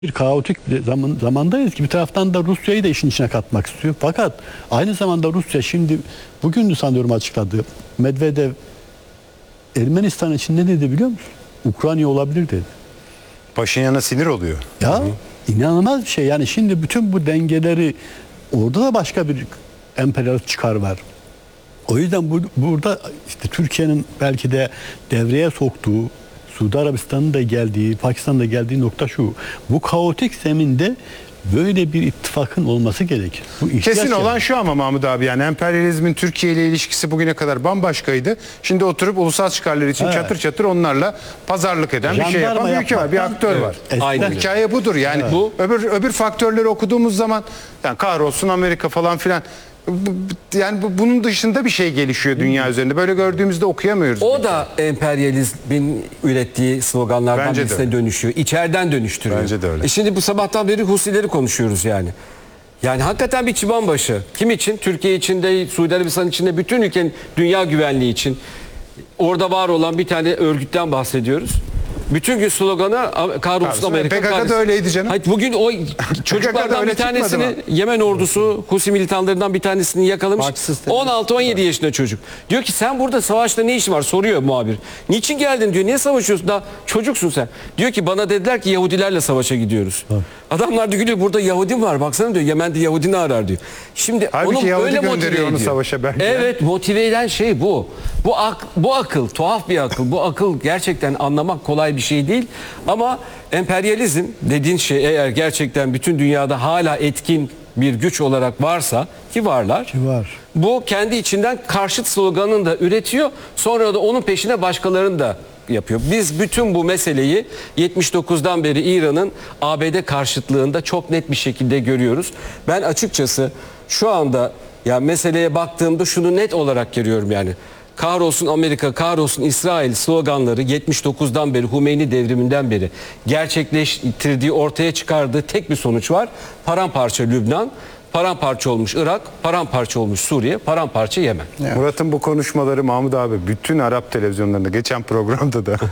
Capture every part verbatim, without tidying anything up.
bir kaotik bir zaman, zamandayız ki bir taraftan da Rusya'yı da işin içine katmak istiyor. Fakat aynı zamanda Rusya şimdi bugün sanıyorum açıkladı. Medvedev Ermenistan için ne dedi biliyor musun? Ukrayna olabilir dedi. Paşinyan'a sinir oluyor. Ya Hı. inanılmaz bir şey. Yani şimdi bütün bu dengeleri orada da başka bir emperyalist çıkar var. O yüzden bu, burada işte Türkiye'nin belki de devreye soktuğu, Suudi Arabistan'ın da geldiği, Pakistan'ın da geldiği nokta şu. Bu kaotik zeminde böyle bir ittifakın olması gerekir. Bu Kesin yani. olan şu ama Mahmut abi, yani emperyalizmin Türkiye ile ilişkisi bugüne kadar bambaşkaydı. Şimdi oturup ulusal çıkarları için evet. çatır çatır onlarla pazarlık eden Jandarma bir şey yapan bir ülke var, bir aktör evet. var. Aynen. Hikaye budur yani. Evet. Bu öbür öbür faktörleri okuduğumuz zaman yani kahrolsun Amerika falan filan. Yani bu, bunun dışında bir şey gelişiyor dünya hmm. üzerinde. Böyle gördüğümüzde okuyamıyoruz. O da şey. Emperyalizmin ürettiği sloganlardan Bence birisine dönüşüyor. İçeriden dönüştürüyor. Bence de öyle. E şimdi bu sabahtan beri Husileri konuşuyoruz yani. Yani hakikaten bir çıban başı. Kim için? Türkiye için de, Suudi Arabistan için de, bütün ülkenin dünya güvenliği için. Orada var olan bir tane örgütten bahsediyoruz. Bütün gün sloganı kahrolsun Amerika. P K K'da öyleydi canım. Hayır, bugün o çocuklardan bir tanesini Yemen ordusu Husi militanlarından bir tanesini yakalamış. on altı on yedi yaşında çocuk. Diyor ki sen burada savaşta ne işin var? Soruyor muhabir. Niçin geldin diyor. Niye savaşıyorsun? Daha çocuksun sen. Diyor ki bana dediler ki Yahudilerle savaşa gidiyoruz. Ha. Adamlar diyor burada Yahudi var. Baksana diyor Yemen'de Yahudi ne arar diyor. Şimdi Halbuki onu Yahudi öyle gönderiyor motive onu ediyor. savaşa belki. Evet, motive eden şey bu. Bu, ak, bu akıl tuhaf bir akıl. Bu akıl gerçekten anlamak kolay bir şey değil. Ama emperyalizm dediğin şey eğer gerçekten bütün dünyada hala etkin bir güç olarak varsa, ki varlar, ki var. Bu kendi içinden karşıt sloganını da üretiyor. Sonra da onun peşine başkalarını da yapıyor. Biz bütün bu meseleyi yetmiş dokuzdan beri İran'ın A B D karşıtlığında çok net bir şekilde görüyoruz. Ben açıkçası şu anda ya meseleye baktığımda şunu net olarak görüyorum yani. Kahrolsun Amerika, kahrolsun İsrail sloganları yetmiş dokuzdan beri, Hümeyni devriminden beri gerçekleştirdiği, ortaya çıkardığı tek bir sonuç var. Paramparça Lübnan, paramparça olmuş Irak, paramparça olmuş Suriye, paramparça Yemen. Evet. Murat'ın bu konuşmaları Mahmut abi bütün Arap televizyonlarında, geçen programda da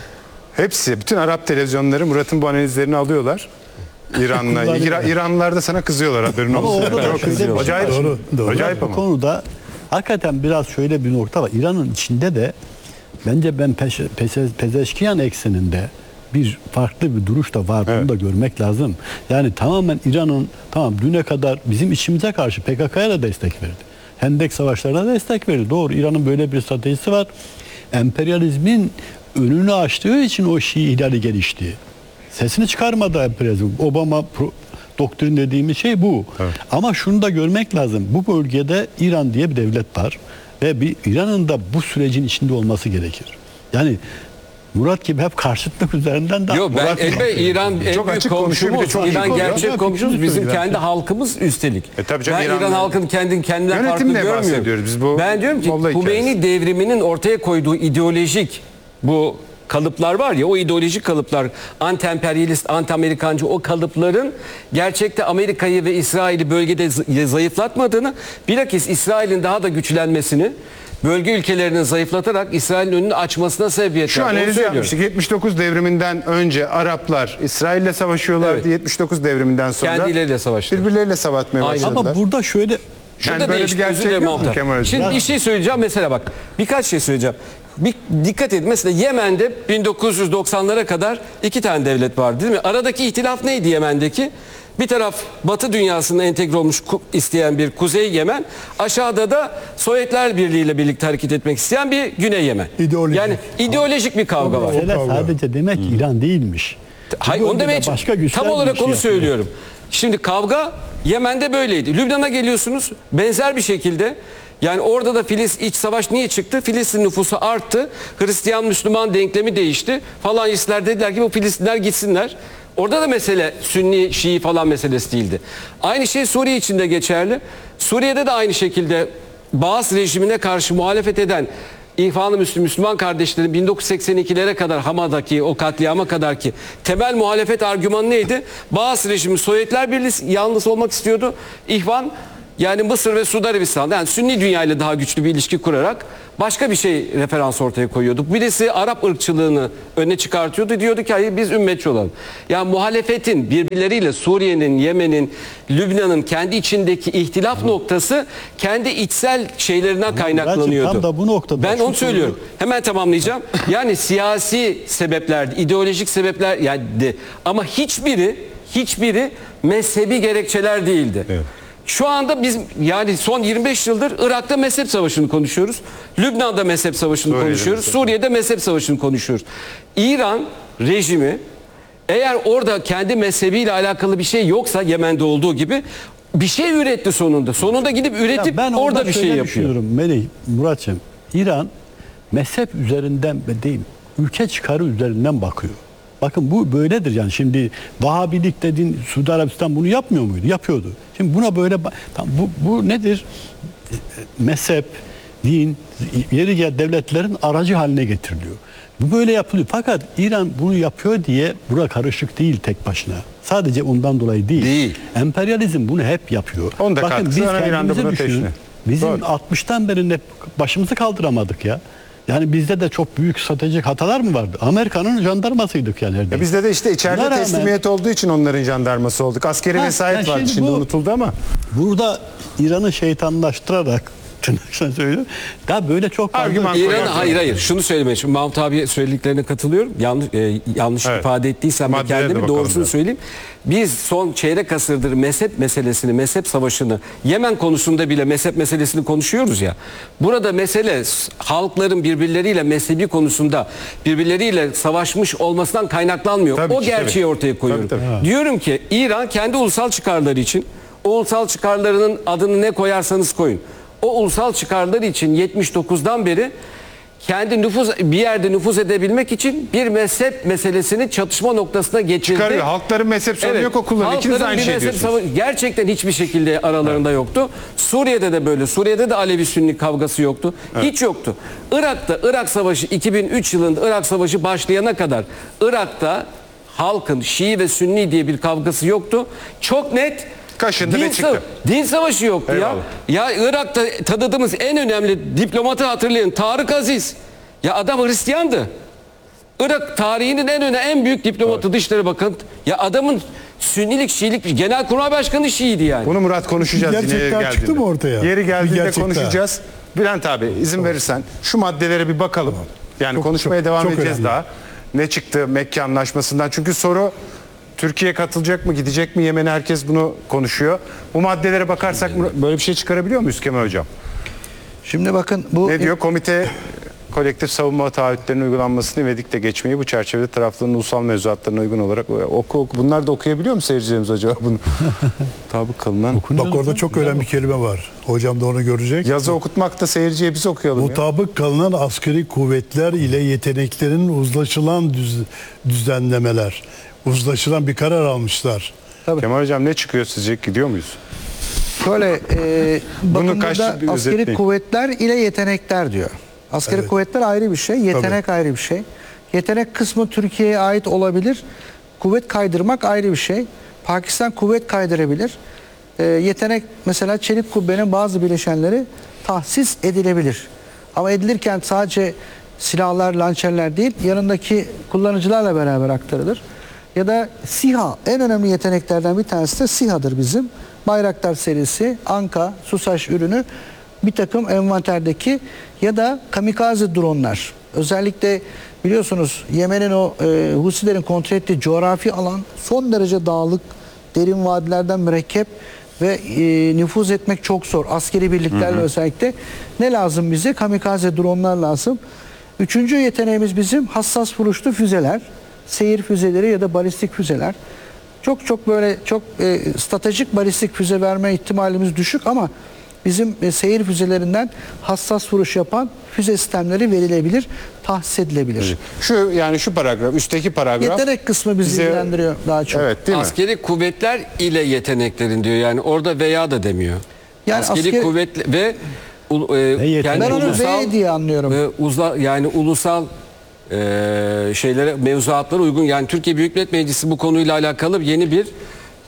hepsi, bütün Arap televizyonları Murat'ın bu analizlerini alıyorlar. İran'la, İran, İranlılar da sana kızıyorlar, haberin olsun. Çok kızıyorlar. Acayip, doğru, doğru. acayip ama. Bu konuda hakikaten biraz şöyle bir nokta var. İran'ın içinde de bence ben Peş, Peşe, Pezeşkiyan ekseninde bir farklı bir duruş da var. Evet. Bunu da görmek lazım. Yani tamamen İran'ın tamam düne kadar bizim içimize karşı P K K'ya da destek verdi. Hendek savaşlarına da destek verdi. Doğru, İran'ın böyle bir stratejisi var. Emperyalizmin önünü açtığı için o Şii ihlali gelişti. Sesini çıkarmadı emperyalizm. Obama pro, doktrin dediğimiz şey bu. Evet. Ama şunu da görmek lazım. Bu bölgede İran diye bir devlet var. Ve bir İran'ın da bu sürecin içinde olması gerekir. Yani Murat gibi hep karşıtlık üzerinden de... Yok, ben elbette İran en büyük komşumuz, İran gerçek komşumuz, bizim kendi halkımız üstelik. E tabii canım, ben İran, İran halkının kendini kendinden farklı görmüyorum. Biz bu ben diyorum ki Hümeyni devriminin ortaya koyduğu ideolojik bu kalıplar var ya, o ideolojik kalıplar, anti-emperyalist, anti-Amerikancı o kalıpların gerçekte Amerika'yı ve İsrail'i bölgede zayıflatmadığını, bilakis İsrail'in daha da güçlenmesini, bölge ülkelerinin zayıflatarak İsrail'in önünü açmasına sebebiyet verdi. Şu analizi yapmıştık. yetmiş dokuz devriminden önce Araplar İsrail'le savaşıyorlardı. Evet. yetmiş dokuz devriminden sonra kendileriyle savaştılar. Birbirleriyle savaşmaya başladılar. Ama burada şöyle... Yani böyle bir gerçek yok mu Kemal? Şimdi ya. bir şey söyleyeceğim mesela, bak birkaç şey söyleyeceğim. Bir dikkat edin, mesela Yemen'de bin dokuz yüz doksanlara kadar iki tane devlet vardı değil mi? Aradaki ihtilaf neydi Yemen'deki? Bir taraf Batı dünyasına entegre olmuş isteyen bir Kuzey Yemen, aşağıda da Sovyetler Birliği ile birlikte hareket etmek isteyen bir Güney Yemen. İdeolojik. Yani ideolojik bir kavga var. Mesele sadece demek ki İran değilmiş. Hayır, onu demek için tam olarak onu söylüyorum. Şimdi kavga Yemen'de böyleydi. Lübnan'a geliyorsunuz, benzer bir şekilde. Yani orada da Filistin iç savaş niye çıktı? Filistin nüfusu arttı. Hristiyan-Müslüman denklemi değişti. Falancistler dediler ki bu Filistinler gitsinler. Orada da mesele Sünni, Şii falan meselesi değildi. Aynı şey Suriye için de geçerli. Suriye'de de aynı şekilde Baas rejimine karşı muhalefet eden İhvan-ı Müslüman, Müslüman kardeşlerin bin dokuz yüz seksen ikilere kadar Hama'daki o katliama kadar ki temel muhalefet argümanı neydi? Baas rejimi Sovyetler Birliği yalnız olmak istiyordu. İhvan Yani Mısır ve Suudi Arabistan, yani Sünni dünya ile daha güçlü bir ilişki kurarak başka bir şey referans ortaya koyuyorduk. Birisi Arap ırkçılığını öne çıkartıyordu. Diyordu ki hayır biz ümmetçi olalım. Yani muhalefetin birbirleriyle Suriye'nin, Yemen'in, Lübnan'ın kendi içindeki ihtilaf noktası kendi içsel şeylerinden kaynaklanıyordu. Tam da bu noktada Ben şu onu söylüyorum. soruyu- Hemen tamamlayacağım. Yani siyasi sebepler, ideolojik sebepler yani de, ama hiçbiri hiçbiri mezhebi gerekçeler değildi. Evet. Şu anda biz yani son yirmi beş yıldır Irak'ta mezhep savaşını konuşuyoruz. Lübnan'da mezhep savaşını Suriye'de konuşuyoruz. mezhep. Suriye'de mezhep savaşını konuşuyoruz. İran rejimi eğer orada kendi mezhebiyle alakalı bir şey yoksa Yemen'de olduğu gibi bir şey üretti sonunda. Sonunda gidip üretip Ya ben orada bir şey şöyle yapıyor. düşünüyorum Melih, Muratçım. İran mezhep üzerinden değil, ülke çıkarı üzerinden bakıyor. Bakın bu böyledir yani. Şimdi Vahabilik dediğin Suudi Arabistan bunu yapmıyor muydu? Yapıyordu. Şimdi buna böyle ba- tam bu bu nedir? E, e, Mezhep, din, yeri gel devletlerin aracı haline getiriliyor. Bu böyle yapılıyor. Fakat İran bunu yapıyor diye buna karışık değil tek başına. Sadece ondan dolayı değil. Değil. Emperyalizm bunu hep yapıyor. Onun da katkısı var, İran da kendimizi buna düşünün. teşne. Bizim Doğru. altmıştan beri hep başımızı kaldıramadık ya. Yani bizde de çok büyük stratejik hatalar mı vardı? Amerika'nın jandarmasıydık yani. Ya neredeyse. bizde de işte içeride Buna rağmen- teslimiyet olduğu için onların jandarması olduk. Askeri Ha, vesayet yani vardı şimdi şimdi bu- unutuldu ama. Burada İran'ı şeytanlaştırarak tırnakla söylüyorum. Daha böyle çok fazla Argüman İran koyarsan. hayır hayır şunu söylemeye için Mahmut abi söylediklerine katılıyorum. Yanlış e, yanlış Evet. ifade ettiysem de Maddelere de kendimi bakalım doğrusunu biraz. söyleyeyim. Biz son çeyrek asırdır mezhep meselesini, mezhep savaşını, Yemen konusunda bile mezhep meselesini konuşuyoruz ya. Burada mesele s- halkların birbirleriyle mezhebi konusunda birbirleriyle savaşmış olmasından kaynaklanmıyor. Tabii o ki, gerçeği tabii. ortaya koyuyorum. Tabii, tabii. Diyorum ki İran kendi ulusal çıkarları için o ulusal çıkarlarının adını ne koyarsanız koyun. O ulusal çıkarları için yetmiş dokuzdan beri kendi nüfuz bir yerde nüfuz edebilmek için bir mezhep meselesini çatışma noktasına getirdi. Çıkarıyor. Halkların mezhep sorunu yok okulların. İkiniz Halkların aynı bir şey mezhep diyorsunuz. sava- gerçekten hiçbir şekilde aralarında yoktu. Suriye'de de böyle. Suriye'de de Alevi Sünni kavgası yoktu. Hiç yoktu. Irak'ta Irak Savaşı iki bin üç yılında Irak Savaşı başlayana kadar Irak'ta halkın Şii ve Sünni diye bir kavgası yoktu. Çok net. Kaşındı din, ve çıktı. sa- din savaşı yoktu Eyvallah. ya. Ya Irak'ta tanıdığımız en önemli diplomatı hatırlayın. Tarık Aziz. Ya adam Hristiyandı. Irak tarihinin en öne en büyük diplomatı Dışişleri Bakanı. Ya adamın Sünnilik, Şiilik Genelkurmay Başkanı Şiiydi yani. Bunu Murat konuşacağız yine yeri Gerçekler geldiğinde. çıktı mı ortaya? Yeri Bir geldiğinde gerçekler. konuşacağız. Bülent abi izin verirsen şu maddelere bir bakalım. Yani Çok- konuşmaya çok- devam çok edeceğiz önemli. daha. Ne çıktı Mekke Anlaşması'ndan? Çünkü soru Türkiye katılacak mı, gidecek mi Yemen'e, herkes bunu konuşuyor. Bu maddelere bakarsak Murat- böyle bir şey çıkarabiliyor muyuz Kemal Hocam? Şimdi bakın bu Ne diyor? Komite kolektif savunma taahhütlerinin uygulanmasını ivedilikle geçmeyi bu çerçevede tarafların ulusal mevzuatlarına uygun olarak oku, oku. Bunlar da okuyabiliyor mu seyircilerimiz acaba bunu? Tabi kılınan. Bak orada çok önemli bir kelime var. Hocam da onu görecek. Yazı okutmak da seyirciye biz okuyalım ya. Mutabık kalınan askeri kuvvetler ile yeteneklerin uzlaşılan düz- düzenlemeler. Uzlaşılan bir karar almışlar. Kemal Hocam ne çıkıyor sizce? Gidiyor muyuz? şöyle e, bakın kaç burada bir askeri özetleyin. kuvvetler ile yetenekler diyor. Askeri Evet. kuvvetler ayrı bir şey, yetenek ayrı bir şey. Yetenek kısmı Türkiye'ye ait olabilir. Kuvvet kaydırmak ayrı bir şey. Pakistan kuvvet kaydırabilir. E, yetenek mesela çelik kubbenin bazı bileşenleri tahsis edilebilir. Ama edilirken sadece silahlar, lançerler değil, yanındaki kullanıcılarla beraber aktarılır. Ya da SİHA, en önemli yeteneklerden bir tanesi de SİHA'dır bizim. Bayraktar serisi, Anka, SUSAŞ ürünü bir takım envanterdeki ya da kamikaze dronlar. Özellikle biliyorsunuz Yemen'in o e, Husilerin kontrol ettiği coğrafi alan son derece dağlık, derin vadilerden mürekkep ve e, nüfuz etmek çok zor. Askeri birliklerle hı hı. özellikle. Ne lazım bize? Kamikaze dronlar lazım. Üçüncü yeteneğimiz bizim hassas vuruşlu füzeler. Seyir füzeleri ya da balistik füzeler. Çok çok böyle çok e, stratejik balistik füze verme ihtimalimiz düşük ama bizim e, seyir füzelerinden hassas vuruş yapan füze sistemleri verilebilir, tahsis edilebilir. Şu yani şu paragraf, üstteki paragraf. Yetenek kısmı bizi bize- ilgilendiriyor daha çok. Evet değil mi? Askeri kuvvetler ile yeteneklerin diyor. Yani orada veya da demiyor. Yani askeri asker- kuvvet ve u- e, yetenek? kendi Ben onu ulusal V diye anlıyorum. e, uzla, yani ulusal e, şeylere mevzuatlara uygun. Yani Türkiye Büyük Millet Meclisi bu konuyla alakalı yeni bir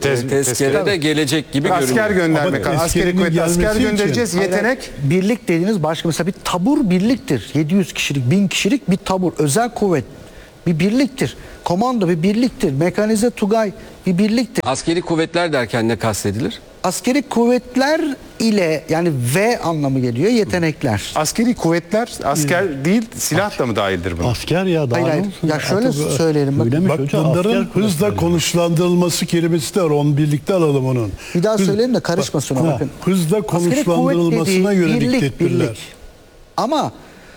Tez- tezkere de gelecek gibi görünüyor. Asker göndermek, Ama askeri tezkerenin kuvvet, asker gelmesi için- göndereceğiz. Yetenek Birlik dediğiniz başka, mesela bir tabur birliktir. yedi yüz kişilik, bin kişilik bir tabur, özel kuvvet bir birliktir. Komando bir birliktir. Mekanize Tugay bir birliktir. Askeri kuvvetler derken ne kastedilir? Askeri kuvvetler ile, yani V anlamı geliyor, yetenekler. askeri kuvvetler asker değil silah da mı dahildir buna? Asker ya daha Hayır, ne hayır. olsun? Ya şöyle Artık, söyleyelim, bak. söylemiş Bak hoca, bunların asker hızla kuvvetleri. konuşlandırılması kelimesi de var. Onu birlikte alalım onun. Bir daha Hız- söyleyin de karışmasın o, Ha, bakın. Hızla Askeri kuvvet konuşlandırılmasına dediği yönelik birlik, tedbirler. birlik. Ama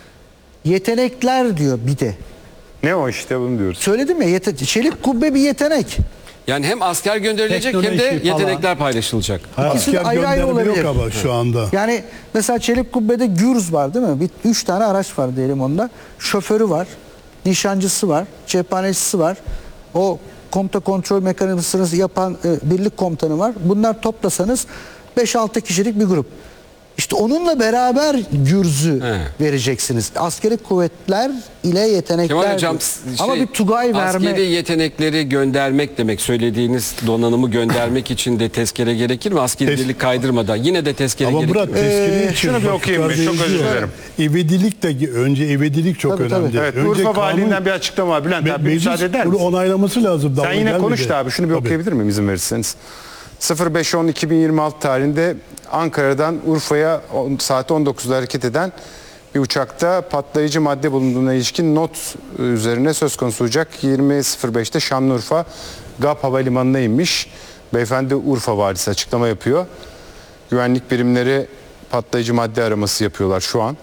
yetenekler diyor bir de. Ne o işte bunu diyoruz. Söyledim ya, yete- çelik kubbe bir yetenek. Yani hem asker gönderilecek hem de Teknoloji falan. yetenekler paylaşılacak. İkisi de Asker ayrı ayrı gönderme yok olabilir. ama şu anda. Yani mesela çelik kubbede gürz var değil mi? Bir, üç tane araç var diyelim onda. Şoförü var, nişancısı var, cephanecisi var. O komuta kontrol mekanizmasını yapan e, birlik komutanı var. Bunlar toplasanız beş altı kişilik bir grup. İşte onunla beraber gürzü He. vereceksiniz. Askeri kuvvetler ile yetenekler. Kemal Hocam diyor. şey, Ama bir Tugay verme. askeri yetenekleri göndermek demek, söylediğiniz donanımı göndermek için de tezkere gerekir mi? Askerilik kaydırmadan yine de tezkere Ama gerekir Murat mi? tezkere Ee, için şunu bir okuyayım bir, çok özür değişiyor. dilerim. İvedilik de önce ivedilik çok Tabii, tabii. önemli. Evet, önce Urfa kanun- Valiliğinden bir açıklama var. Bülent Me- abi bir müsaade eder bunu misin? onaylaması lazım. Sen Daha yine gelmedi. konuş da abi şunu bir Tabii. okuyabilir miyim izin verirseniz? sıfır beş on iki bin yirmi altı tarihinde Ankara'dan Urfa'ya on- saat on dokuzda hareket eden bir uçakta patlayıcı madde bulunduğuna ilişkin not üzerine söz konusu uçak yirmi sıfır beşte Şanlıurfa G A P Havalimanı'na inmiş. Beyefendi Urfa valisi açıklama yapıyor. Güvenlik birimleri patlayıcı madde araması yapıyorlar şu an.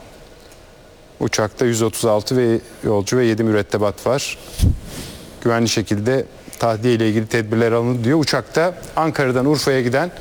Uçakta yüz otuz altı ve yolcu ve yedi mürettebat var. Güvenli şekilde tahliye ile ilgili tedbirler alındı diyor. Uçakta Ankara'dan Urfa'ya giden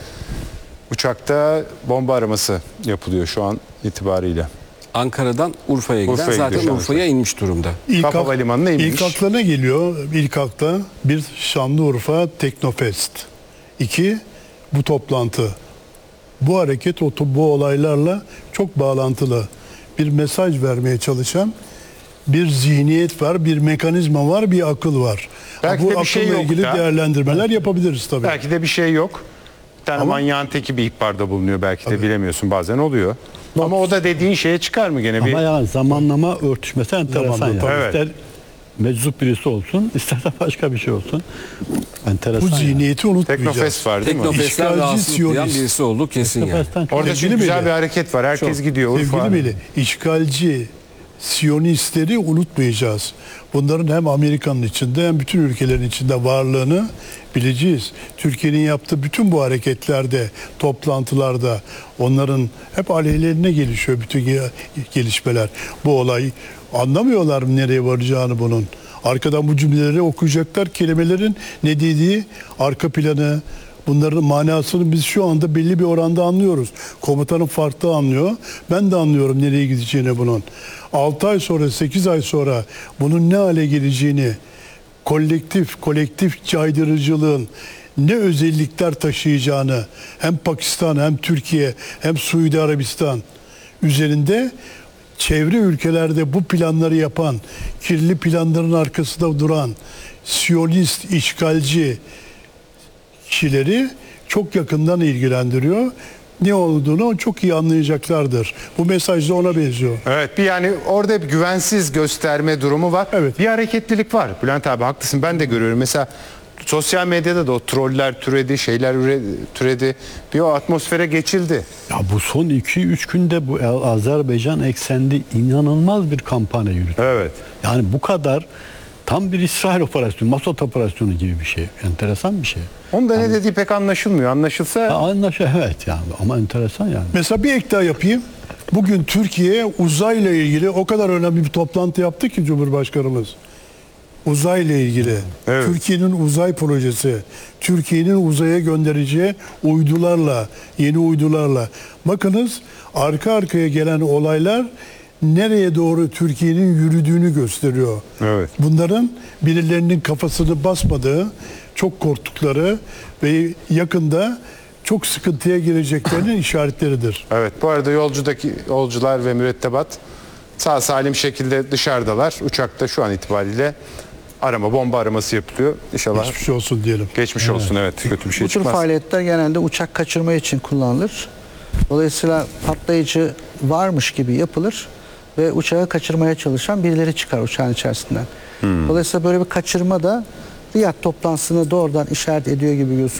uçakta bomba araması yapılıyor şu an itibariyle. Ankara'dan Urfa'ya giden Urfa'ya gidiyor zaten şu an. Urfa'ya inmiş durumda. İlk, Kapa ak- Havalimanı'na inmiş. ilk akla ne geliyor? İlk akla bir Şanlıurfa Teknofest. İki, bu toplantı. Bu hareket o- bu olaylarla çok bağlantılı. Bir mesaj vermeye çalışan bir zihniyet var, bir mekanizma var, bir akıl var. Belki bu de bir şey akılla yok ilgili da. değerlendirmeler yapabiliriz tabii. Belki de bir şey yok. Bir tane Ama- manyağın teki bir ihbarda bulunuyor belki de bilemiyorsun bazen oluyor. Ama o da dediğin şeye çıkar mı gene bir? Ama yani zamanlama örtüşmesi enteresan Zamanla, yani. tabii. Evet. İster meczup birisi olsun, isterse başka bir şey olsun. Enteresan Bu yani. zihniyeti unutmayacağız. Teknofest var değil mi? Teknofestler İşgalci, rahatsız duyan Siyonist. birisi olduğu kesin yani. Teknofest'ten çok- Orada Sevgili çünkü güzel Melih. bir hareket var. Herkes gidiyor. Urfa. Sevgili Melih, işgalci, Siyonistleri unutmayacağız. Bunların hem Amerika'nın içinde hem bütün ülkelerin içinde varlığını bileceğiz. Türkiye'nin yaptığı bütün bu hareketlerde, toplantılarda onların hep aleyhlerine gelişiyor bütün ge- gelişmeler. Bu olay anlamıyorlar mı nereye varacağını bunun. Arkadan bu cümleleri okuyacaklar, kelimelerin ne dediği, arka planı, bunların manasını biz şu anda belli bir oranda anlıyoruz. Komutanın farklı anlıyor. Ben de anlıyorum nereye gideceğini bunun. altı ay sonra, sekiz ay sonra bunun ne hale geleceğini, kolektif, kolektif caydırıcılığın ne özellikler taşıyacağını hem Pakistan hem Türkiye hem Suudi Arabistan üzerinde çevre ülkelerde bu planları yapan, kirli planların arkasında duran Siyonist, işgalci kişileri çok yakından ilgilendiriyor. Ne olduğunu çok iyi anlayacaklardır. Bu mesaj da ona benziyor. Evet bir yani orada bir güvensiz gösterme durumu var. Evet. Bir hareketlilik var. Bülent abi haklısın ben de görüyorum. Mesela sosyal medyada da o troller türedi, şeyler üre- türedi. Bir o atmosfere geçildi. Ya bu son iki üç günde bu Azerbaycan eksenli inanılmaz bir kampanya yürüttü. Evet. Yani bu kadar tam bir İsrail operasyonu, Masot operasyonu gibi bir şey. Enteresan bir şey. Onun da ne dediği pek anlaşılmıyor. Anlaşılsa Ha, anlaşılıyor evet yani ama enteresan yani. Mesela bir ek daha yapayım. Bugün Türkiye uzayla ilgili o kadar önemli bir toplantı yaptı ki Cumhurbaşkanımız. Uzayla ilgili. Evet. Türkiye'nin uzay projesi. Türkiye'nin uzaya göndereceği uydularla, yeni uydularla. Bakınız arka arkaya gelen olaylar nereye doğru Türkiye'nin yürüdüğünü gösteriyor. Evet. Bunların birilerinin kafasını basmadığı, çok korktukları ve yakında çok sıkıntıya gireceklerinin işaretleridir. evet bu arada yolcudaki yolcular ve mürettebat sağ salim şekilde dışarıdalar. Uçakta şu an itibariyle arama, bomba araması yapılıyor. İnşallah Geçmiş olsun diyelim. geçmiş olsun. Evet, kötü bir şey Bu tür çıkmaz. faaliyetler genelde uçak kaçırma için kullanılır. Dolayısıyla patlayıcı varmış gibi yapılır ve uçağı kaçırmaya çalışan birileri çıkar uçağın içerisinden. Dolayısıyla böyle bir kaçırma da Riyad toplantısını doğrudan işaret ediyor gibi